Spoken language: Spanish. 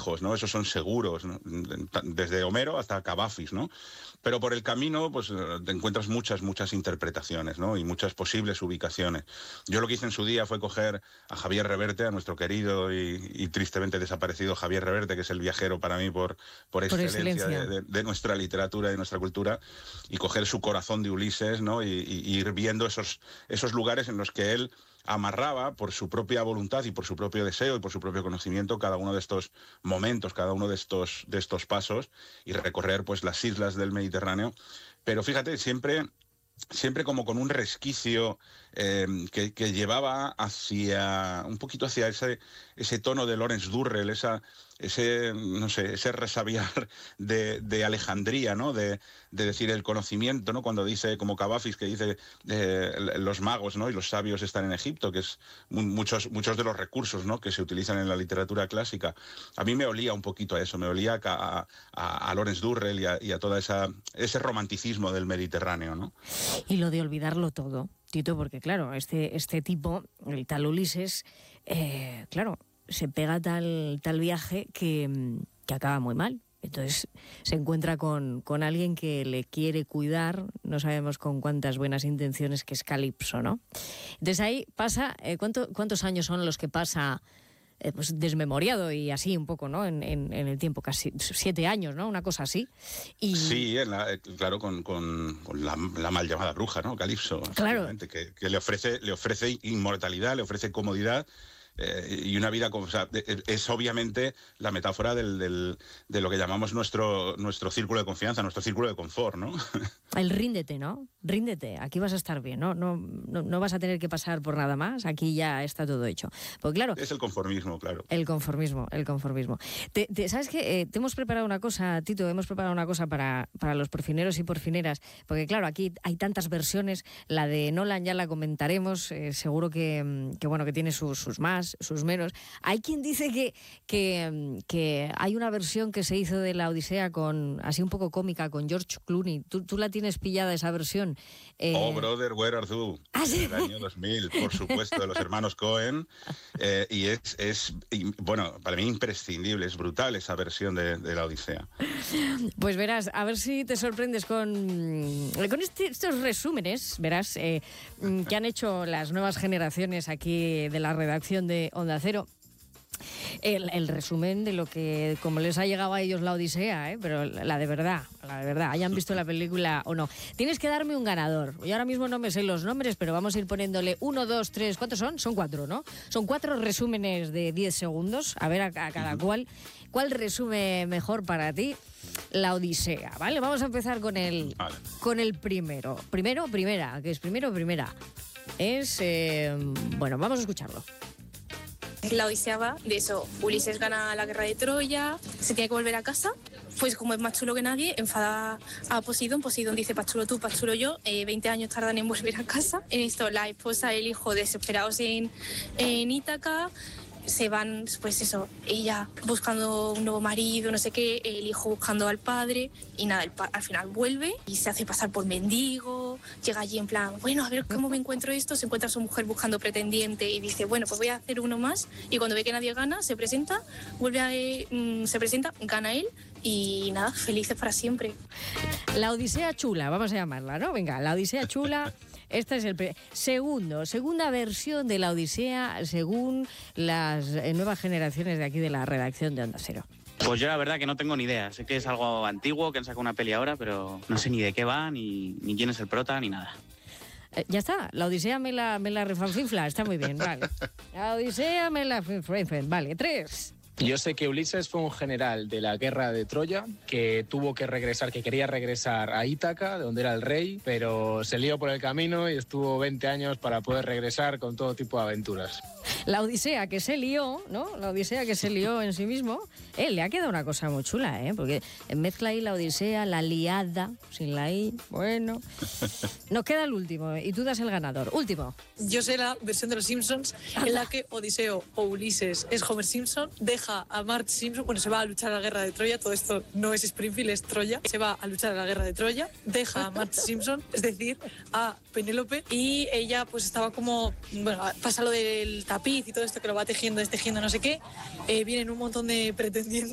fijos, ¿no? Esos son seguros, ¿no? Desde Homero hasta Cavafis, ¿no? Pero por el camino, pues te encuentras muchas interpretaciones, ¿no? Y muchas posibles ubicaciones. Yo lo que hice en su día fue coger a Javier Reverte, a nuestro querido y tristemente desaparecido Javier Reverte, que es el viajero para mí por excelencia de nuestra literatura y de nuestra cultura, y coger su corazón de Ulises, ¿no? Y ir viendo esos lugares en los que él amarraba por su propia voluntad y por su propio deseo y por su propio conocimiento cada uno de estos momentos, cada uno de estos pasos, y recorrer pues las islas del Mediterráneo. Pero fíjate, siempre como con un resquicio que llevaba hacia un poquito hacia ese tono de Lawrence Durrell, ese resabiar de Alejandría, ¿no? De decir el conocimiento, ¿no? Cuando dice, como Cavafis, que dice los magos, ¿no? Y los sabios están en Egipto, que es muchos de los recursos, ¿no? Que se utilizan en la literatura clásica. A mí me olía un poquito a eso, me olía a Lawrence Durrell y a todo ese romanticismo del Mediterráneo, ¿no? Y lo de olvidarlo todo, Tito, porque claro, este tipo, el tal Ulises, claro, se pega tal viaje que acaba muy mal. Entonces se encuentra con alguien que le quiere cuidar, no sabemos con cuántas buenas intenciones, que es Calipso, ¿no? Entonces ahí pasa, ¿cuántos años son los que pasa pues desmemoriado y así un poco, ¿no? En el tiempo, casi 7 años, ¿no? Una cosa así. Y... Sí, claro, con la mal llamada bruja, ¿no? Calipso, claro, que le ofrece inmortalidad, le ofrece comodidad. Y una vida, o sea, es obviamente la metáfora de lo que llamamos nuestro círculo de confianza, nuestro círculo de confort, ¿no? El ríndete, ¿no? Ríndete, aquí vas a estar bien, no vas a tener que pasar por nada más, aquí ya está todo hecho. Porque claro... Es el conformismo, claro. El conformismo. ¿Sabes qué? Te hemos preparado una cosa, Tito, para los porfineros y porfineras, porque claro, aquí hay tantas versiones, la de Nolan ya la comentaremos, seguro que tiene sus más, sus menos. Hay quien dice que hay una versión que se hizo de la Odisea así un poco cómica, con George Clooney. ¿Tú la tienes pillada esa versión? Oh, brother, where are you? ¿Ah, sí? En el año 2000, por supuesto, de los hermanos Cohen. Y bueno, para mí imprescindible, es brutal esa versión de la Odisea. Pues verás, a ver si te sorprendes con estos resúmenes, verás, que han hecho las nuevas generaciones aquí de la redacción de Onda Cero. El resumen de lo que, como les ha llegado a ellos la Odisea, pero la de verdad, hayan visto la película o no. Tienes que darme un ganador. Yo ahora mismo no me sé los nombres, pero vamos a ir poniéndole 1, 2, 3, ¿cuántos son? Son 4, ¿no? Son 4 resúmenes de 10 segundos, a ver a cada cual. ¿Cuál resume mejor para ti la Odisea? ¿Vale? Vamos a empezar con el primero. Primera, que es primera. Es, bueno, vamos a escucharlo. La Odisea va de eso. Ulises gana la guerra de Troya, se tiene que volver a casa. Pues como es más chulo que nadie, enfada a Poseidón. Poseidón dice, paz chulo tú, paz chulo yo. 20 años tardan en volver a casa. En esto la esposa y el hijo desesperados en Ítaca. Se van, pues eso, ella buscando un nuevo marido, no sé qué, el hijo buscando al padre, y nada, al final vuelve y se hace pasar por mendigo, llega allí en plan, bueno, a ver cómo me encuentro esto, se encuentra a su mujer buscando pretendiente y dice, bueno, pues voy a hacer uno más, y cuando ve que nadie gana, se presenta, se presenta, gana él, y nada, felices para siempre. La Odisea chula, vamos a llamarla, ¿no? Venga, la Odisea chula. Este es el segunda versión de la Odisea según las nuevas generaciones de aquí de la redacción de Onda Cero. Pues yo la verdad que no tengo ni idea. Sé que es algo antiguo, que han sacado una peli ahora, pero no sé ni de qué va, ni quién es el prota, ni nada. Ya está, la Odisea me la refanfinfla, está muy bien, vale. La Odisea me la refanfinfla, vale, 3. Yo sé que Ulises fue un general de la guerra de Troya que tuvo que regresar, que quería regresar a Ítaca, de donde era el rey, pero se lió por el camino y estuvo 20 años para poder regresar con todo tipo de aventuras. La Odisea que se lió, ¿no? La Odisea que se lió en sí mismo. Le ha quedado una cosa muy chula, porque mezcla ahí la Odisea, la liada, sin la I, bueno. Nos queda el último, y tú das el ganador. Último. Yo sé la versión de los Simpsons en la que Odiseo o Ulises es Homer Simpson, deja a Marge Simpson, bueno, se va a luchar a la guerra de Troya, todo esto no es Springfield, es Troya, se va a luchar a la guerra de Troya, deja a Marge Simpson, es decir, a Penélope, y ella pues estaba como, bueno, pasa lo del tapiz y todo esto que lo va tejiendo, no sé qué, vienen un montón de pretendientes